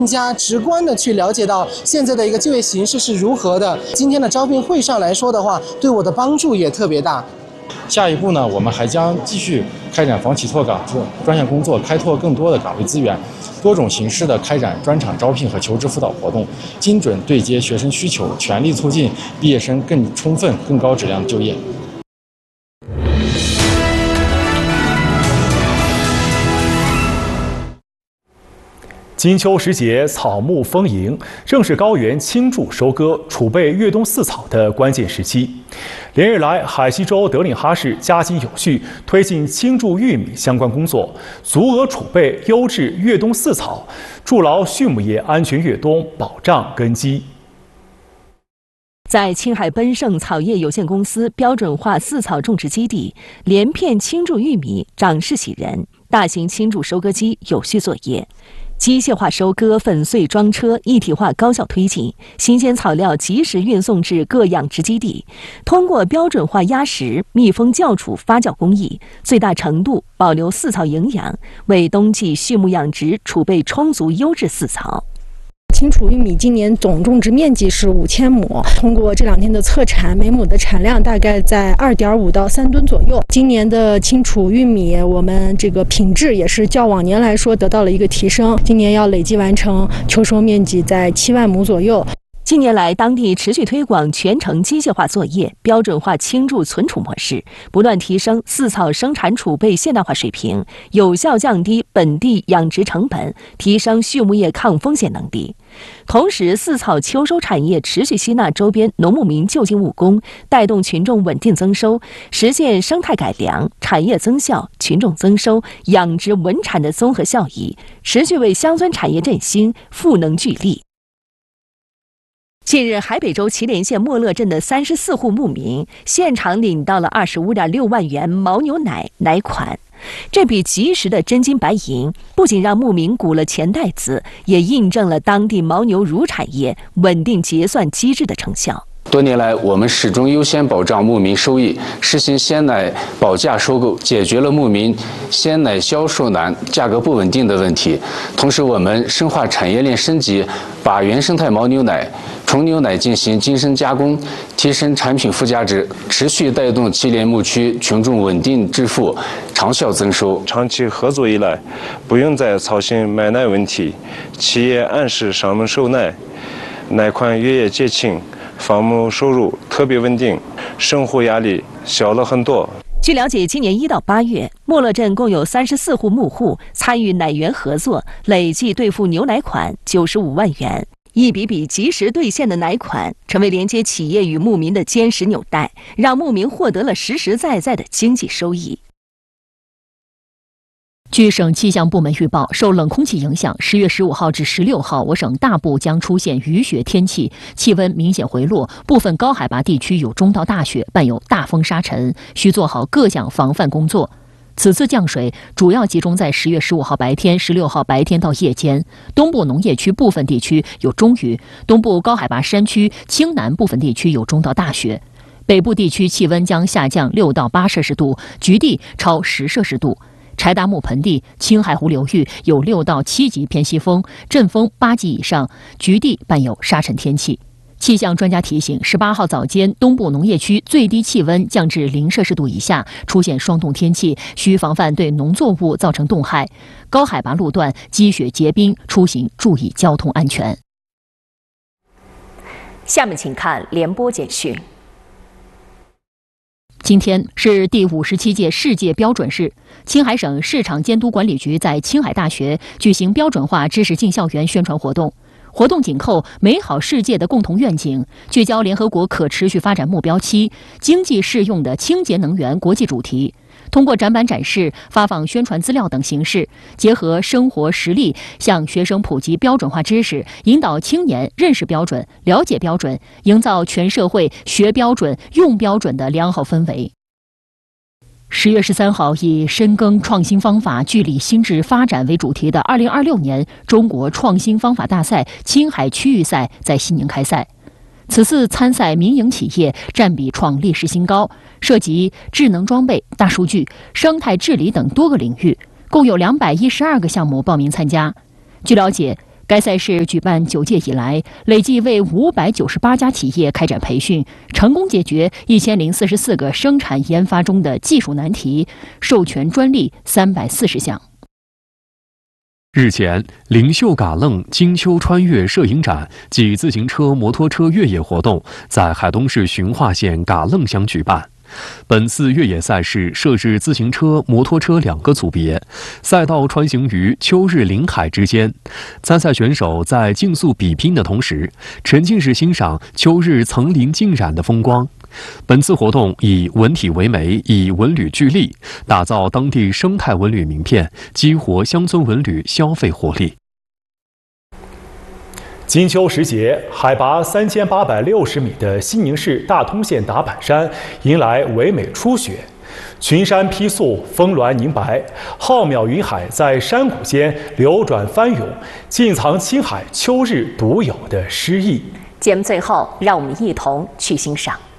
更加直观的去了解到现在的一个就业形势是如何的。今天的招聘会上来说的话，对我的帮助也特别大。 下一步呢，我们还将继续开展房企拓岗专项工作，开拓更多的岗位资源，多种形式的开展专场招聘和求职辅导活动，精准对接学生需求，全力促进毕业生更充分、更高质量的就业。 金秋时节，草木丰盈，正是高原青贮收割、储备越冬饲草的关键时期。连日来，海西州德令哈市加紧有序推进青贮玉米相关工作，足额储备优质越冬饲草，筑牢畜牧业安全越冬保障根基。 在青海奔盛草业有限公司标准化饲草种植基地，连片青贮玉米长势喜人，大型青贮收割机有序作业。机械化收割、粉碎装车一体化高效推进，新鲜草料及时运送至各养殖基地，通过标准化压实、密封校储发酵工艺，最大程度保留饲草营养，为冬季畜牧养殖储备充足优质饲草。 青贮玉米今年总种植面积是5000亩，通过这2天的测产，每亩的产量大概在2.5到3吨左右。今年的青贮玉米，我们这个品质也是较往年来说得到了一个提升，今年要累计完成秋收面积在7万亩左右。 近年来，当地持续推广全程机械化作业、标准化青贮存储模式，不断提升饲草生产储备现代化水平，有效降低本地养殖成本，提升畜牧业抗风险能力。同时，饲草秋收产业持续吸纳周边农牧民就近务工，带动群众稳定增收，实现生态改良、产业增效、群众增收、养殖稳产的综合效益，持续为乡村产业振兴赋能聚力。近日，海北州祁连县莫勒镇的34户牧民现场领到了25.6万元牦牛奶款，这笔及时的真金白银，不仅让牧民鼓了钱袋子，也印证了当地牦牛乳产业稳定结算机制的成效。 多年来，我们始终优先保障牧民收益，实行鲜奶保价收购，解决了牧民鲜奶销售难、价格不稳定的问题。同时，我们深化产业链升级，把原生态牦牛奶、纯牛奶进行精深加工，提升产品附加值，持续带动祁连牧区群众稳定致富，长效增收。 长期合作以来，不用再操心买奶问题，企业按时上门售奶，奶款月月结清。放牧收入特别稳定，生活压力小了很多。 据了解，今年1到8月，莫勒镇共有34户牧户参与奶源合作，累计兑付牛奶款95万元。一笔笔及时兑现的奶款，成为连接企业与牧民的坚实纽带，让牧民获得了实实在在的经济收益。 据省气象部门预报，受冷空气影响，10月15号至16号，我省大部将出现雨雪天气，气温明显回落，部分高海拔地区有中到大雪，伴有大风沙尘，需做好各项防范工作。此次降水主要集中在10月15号白天、16号白天到夜间。东部农业区部分地区有中雨，东部高海拔山区、青南部分地区有中到大雪。北部地区气温将下降6到8摄氏度，局地超10摄氏度。柴达木盆地、青海湖流域有6到7级偏西风，阵风8级以上，局地伴有沙尘天气。气象专家提醒，18号早间东部农业区最低气温降至0摄氏度以下，出现霜冻天气，需防范对农作物造成冻害。高海拔路段积雪结冰，出行注意交通安全。 下面请看联播简讯。 今天是第57届世界标准日，青海省市场监督管理局在青海大学举行标准化知识进校园宣传活动。活动紧扣美好世界的共同愿景，聚焦联合国可持续发展目标7经济适用的清洁能源国际主题。通过展板展示、发放宣传资料等形式，结合生活实例，向学生普及标准化知识，引导青年认识标准、了解标准，营造全社会学标准、用标准的良好氛围。10月13号，以深耕创新方法、聚力新智发展为主题的2026年中国创新方法大赛青海区域赛在西宁开赛。此次参赛民营企业占比创历史新高，涉及智能装备、大数据、生态治理等多个领域，共有212个项目报名参加。据了解， 该赛事举办9届以来，累计为598家企业开展培训，成功解决1044个生产研发中的技术难题，授权专利340项。 日前，灵秀嘎楞金秋穿越摄影展暨自行车、摩托车越野活动在海东市循化县嘎楞乡举办。本次越野赛事设置自行车、摩托车2个组别，赛道穿行于秋日林海之间。参赛选手在竞速比拼的同时，沉浸式欣赏秋日层林尽染的风光。本次活动以文体为媒，以文旅聚力，打造当地生态文旅名片，激活乡村文旅消费活力。 金秋时节，海拔3860米的西宁市大通县达坂山迎来唯美初雪，群山披素，峰峦凝白，浩渺云海在山谷间流转翻涌，尽藏青海秋日独有的诗意。 节目最后，让我们一同去欣赏。